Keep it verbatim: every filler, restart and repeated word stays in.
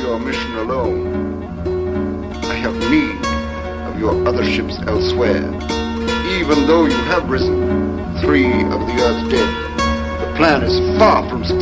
your mission alone. I have need of your other ships elsewhere. Even though you have risen three of the Earth's dead, the plan is far from successful.